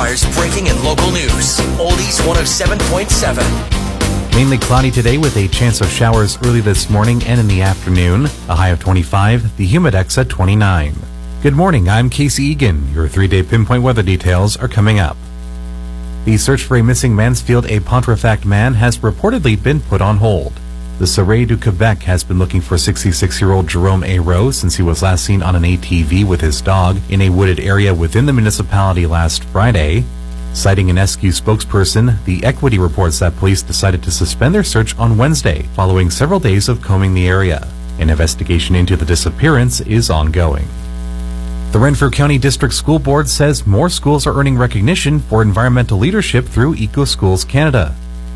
Armprire's breaking and local news. Oldies 107.7. Mainly cloudy today with a chance of showers early this morning and in the afternoon. A high of 25, the humidex at 29. Good morning, I'm Casey Egan. Your 3-day pinpoint weather details are coming up. The search for a missing Mansfield et Pontefract man has reportedly been put on hold. The Surrey du Quebec has been looking for 66-year-old Jerome A. Rowe since he was last seen on an ATV with his dog in a wooded area within the municipality last Friday. Citing an SQ spokesperson, the Equity reports that police decided to suspend their search on Wednesday following several days of combing the area. An investigation into the disappearance is ongoing. The Renfrew County District School Board says more schools are earning recognition for environmental leadership through EcoSchools Canada.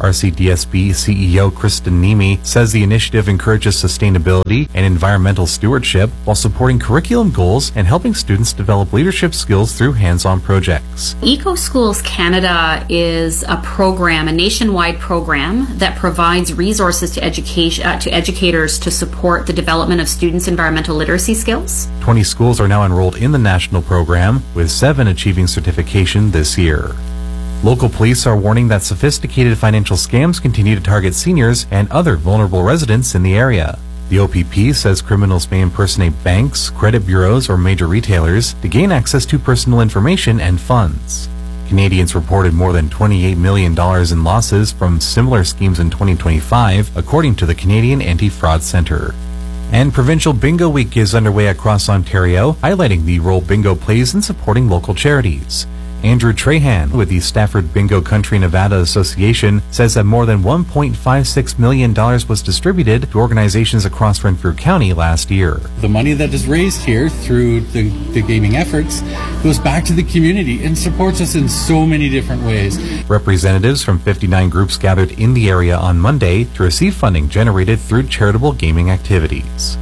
RCDSB CEO Kristen Nemi says the initiative encourages sustainability and environmental stewardship while supporting curriculum goals and helping students develop leadership skills through hands-on projects. EcoSchools Canada is a program, a nationwide program that provides resources to educators to support the development of students' environmental literacy skills. 20 schools are now enrolled in the national program, with 7 achieving certification this year. Local police are warning that sophisticated financial scams continue to target seniors and other vulnerable residents in the area. The OPP says criminals may impersonate banks, credit bureaus, or major retailers to gain access to personal information and funds. Canadians reported more than $28 million in losses from similar schemes in 2025, according to the Canadian Anti-Fraud Centre. And Provincial Bingo Week is underway across Ontario, highlighting the role bingo plays in supporting local charities. Andrew Trahan with the Stafford Bingo Country Nevada Association says that more than $1.56 million was distributed to organizations across Renfrew County last year. The money that is raised here through the gaming efforts goes back to the community and supports us in so many different ways. Representatives from 59 groups gathered in the area on Monday to receive funding generated through charitable gaming activities.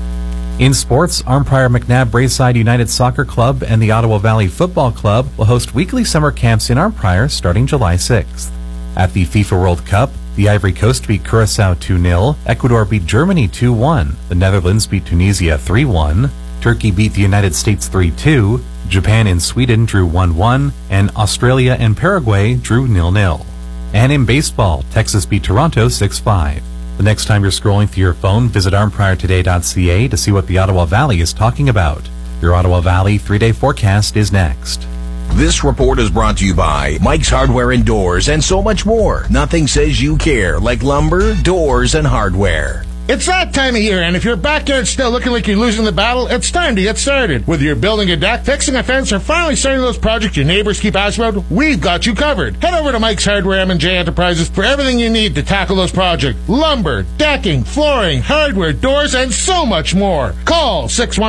In sports, Arnprior McNabb Braeside United Soccer Club and the Ottawa Valley Football Club will host weekly summer camps in Arnprior starting July 6th. At the FIFA World Cup, the Ivory Coast beat Curaçao 2-0, Ecuador beat Germany 2-1, the Netherlands beat Tunisia 3-1, Turkey beat the United States 3-2, Japan and Sweden drew 1-1, and Australia and Paraguay drew 0-0. And in baseball, Texas beat Toronto 6-5. The next time you're scrolling through your phone, visit arnpriortoday.ca to see what the Ottawa Valley is talking about. Your Ottawa Valley 3-day forecast is next. This report is brought to you by Mike's Hardware and Doors and so much more. Nothing says you care like lumber, doors, and hardware. It's that time of year, and if your backyard's still looking like you're losing the battle, it's time to get started. Whether you're building a deck, fixing a fence, or finally starting those projects your neighbors keep asking about, we've got you covered. Head over to Mike's Hardware M&J Enterprises for everything you need to tackle those projects. Lumber, decking, flooring, hardware, doors, and so much more. Call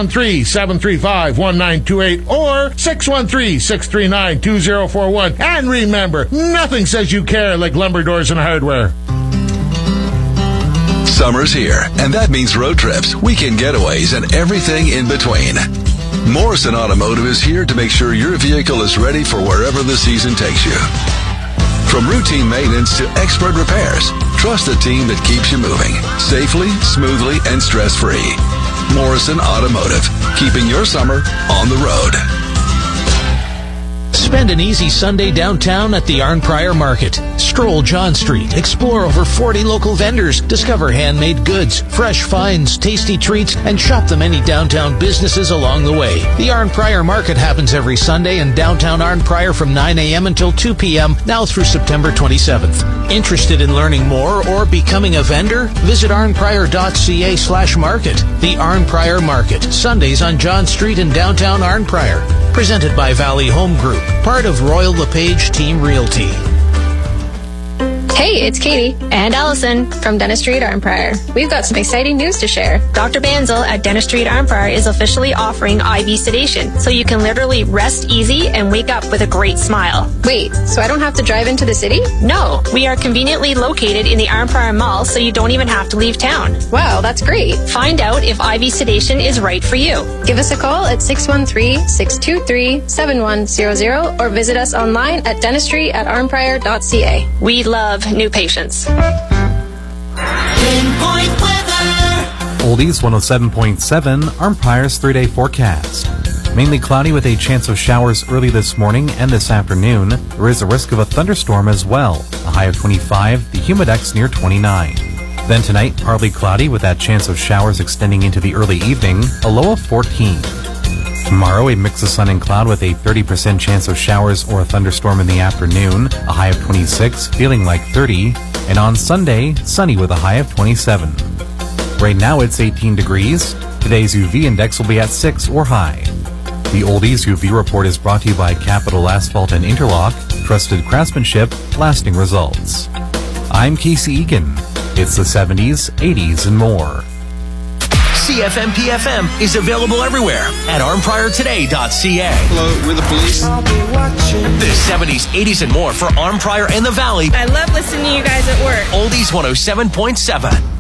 613-735-1928 or 613-639-2041. And remember, nothing says you care like lumber, doors, and hardware. Summer's here, and that means road trips, weekend getaways, and everything in between. Morrison Automotive is here to make sure your vehicle is ready for wherever the season takes you. From routine maintenance to expert repairs, trust the team that keeps you moving safely, smoothly, and stress-free. Morrison Automotive, keeping your summer on the road. Spend an easy Sunday downtown at the Arnprior Market. Stroll John Street, explore over 40 local vendors, discover handmade goods, fresh finds, tasty treats, and shop the many downtown businesses along the way. The Arnprior Market happens every Sunday in downtown Arnprior from 9 a.m. until 2 p.m., now through September 27th. Interested in learning more or becoming a vendor? Visit arnprior.ca/market. The Arnprior Market, Sundays on John Street in downtown Arnprior. Presented by Valley Home Group, part of Royal LePage Team Realty. Hey, it's Katie and Allison from Dentistry at Arnprior. We've got some exciting news to share. Dr. Banzel at Dentistry at Arnprior is officially offering IV sedation, so you can literally rest easy and wake up with a great smile. Wait, so I don't have to drive into the city? No, we are conveniently located in the Arnprior Mall, so you don't even have to leave town. Wow, that's great. Find out if IV sedation is right for you. Give us a call at 613-623-7100 or visit us online at dentistry@arnprior.ca. We love new patients. Pinpoint weather. Oldies 107.7, Arnprior's 3-day forecast. Mainly cloudy with a chance of showers early this morning and this afternoon. There is a risk of a thunderstorm as well. A high of 25, the humidex near 29. Then tonight, partly cloudy with that chance of showers extending into the early evening, a low of 14. Tomorrow, a mix of sun and cloud with a 30% chance of showers or a thunderstorm in the afternoon, a high of 26, feeling like 30. And on Sunday, sunny with a high of 27. Right now, it's 18 degrees. Today's UV index will be at 6 or high. The Oldies UV report is brought to you by Capital Asphalt and Interlock. Trusted craftsmanship, lasting results. I'm Casey Egan. It's the 70s, 80s, and more. CFMPFM is available everywhere at armpriortoday.ca. Hello, we're the police. The 70s, 80s, and more for Arm Prior and the Valley. I love listening to you guys at work. Oldies 107.7.